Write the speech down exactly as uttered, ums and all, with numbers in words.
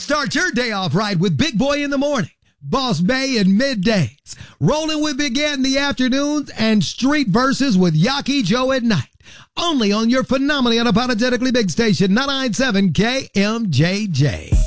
Start your day off right with Big Boy in the morning, Boss Bay in middays, Rolling with Big Ant in the afternoons, and Street Verses with Yaki Joe at night. Only on your phenomenally unapologetically big station, ninety-nine point seven K M J J.